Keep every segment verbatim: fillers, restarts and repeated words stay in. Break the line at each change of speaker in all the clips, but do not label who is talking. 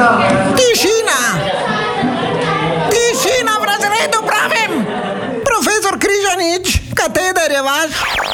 Tišina! Tišina v razredu, pravim! Profesor Križanič, kateder je vaš?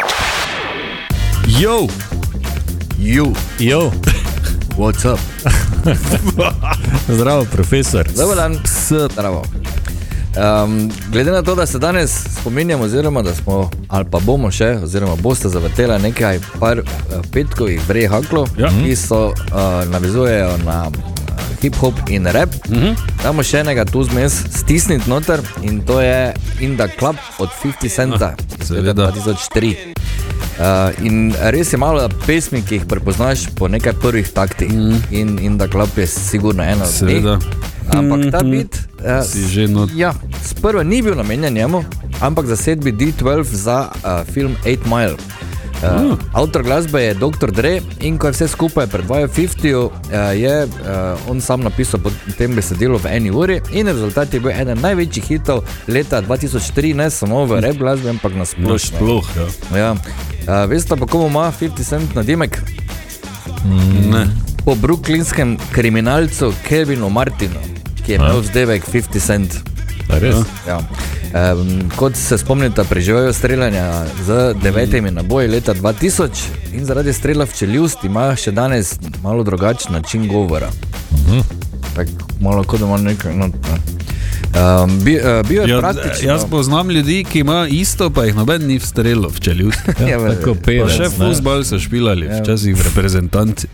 Yo!
You.
Yo!
What's up?
Zdravo, profesor.
Dobar dan. Zdravo. Um, glede na to, da se danes spominjamo, oziroma da smo, ali pa bomo še, oziroma boste zavrtela nekaj par uh, petkovih brehaklov, ja. ki so uh, navezujejo na uh, hip-hop in rap. Mm-hmm. Damo še enega tu zmes stisniti noter in to je In The Club od fifty centa iz leta dva tisoč tri. Uh, in res je malo pesmi, ki jih prepoznaš po nekaj prvih taktih. Mm. In In The Club je sigurno ena od njih. Ampak ta beat uh, ja, sprva ni bil namenjen njemu, ampak za sedbi D twelve za uh, film eight mile. Uh, uh. Avtor glasbe je doktor Dre in ko je vse skupaj predvajal fiftyju, uh, je uh, on sam napisal po tem besedilu v eni uri in rezultat je bil eden največjih hitov leta dva tisoč tri, ne samo v rap glasbi, ampak na sploh.
Sploh, ja.
Ja. Uh, veste pa, komu ima fifty cent nadimek?
Mm, ne.
Po brooklynskem kriminalcu Kevinu Martinu, ki je imel vzdevek fifty cent.
Res?
Ja. Um, kot se spomnite, preživajo streljanja z devetimi naboji leta dva tisoč in zaradi strela v čeljust ima še danes malo drugačen način govora. Uh-huh. Tak, malo kot da ima nekaj. No, no. Um, bi, uh, bil je
ja,
praktično.
Jaz poznam ljudi, ki ima isto, pa jih noben ni vstrelil v čeljust.
Ja,
tako pevec. Še fuzbal so špilali, ja. Včasih v reprezentanci.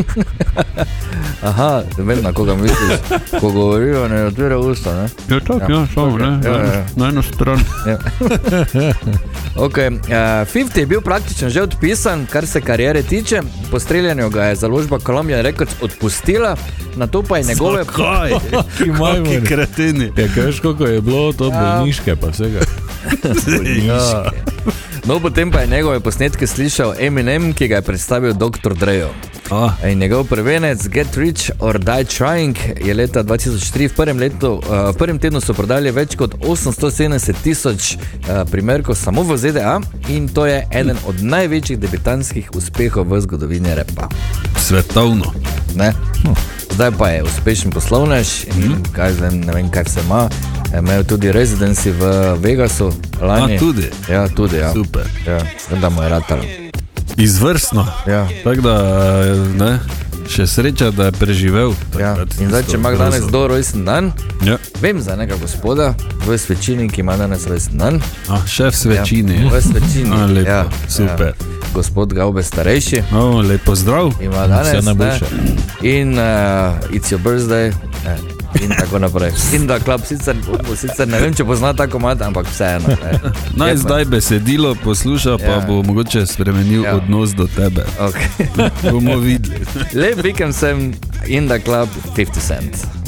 Aha, vem, na koga misliš, ko govorijo, ne otvira usta, ne?
Ja, tak, ja, samo, ja, ne, ja, ja. Na eno stran.
Ja. Ok, uh, fifty je bil praktično že odpisan, kar se karijere tiče. Po streljanju ga je založba Columbia Records odpustila, nato pa je njegove...
Zakaj? Kaki kreteni. Ja, kaš, koliko je bilo to bolniške pa vsega.
Ja. No, potem pa je njegove posnetke slišal Eminem, ki ga je predstavil doktor Drejo. Ah. In njegov prvenec Get Rich or Die Trying je leta dva tisoč tri v prvem letu, uh, v prvem tednu so prodali več kot osemsto sedemdeset tisoč uh, primerkov samo v Z D A in to je eden od največjih debitanskih uspehov v zgodovini rapa.
Svetovno.
Ne? Hm. Zdaj pa je uspešen poslovnež in mm. kaj zdaj, ne vem, kaj se ima. Imel tudi residency v Vegasu lani.
A, tudi?
Ja, tudi, ja.
Super.
Ja, da mu je ratalo.
Izvrstno.
Ja.
Tako da, ne, še sreča, da je preživel.
Ja. In zdaj, če ima danes do rojsten dan,
ja.
Vem za nekaj gospoda v Svečini, ki ima danes rojsten dan.
A, še v Svečini.
Ja, v Svečini.
A, lepo,
ja,
super.
Ja. Gospod Gaube starejši.
O, lepo zdrav.
Ima danes, ne. In uh, it's your birthday. Ne. In tako naprej. In da klub sicer, sicer ne vem, če pozna tako mat, ampak vseeno.
Naj zdaj besedilo posluša, pa ja. Bo mogoče spremenil ja. Odnos do tebe.
Okay.
Bomo videli.
Lep vikend sem In The Club fifty cent.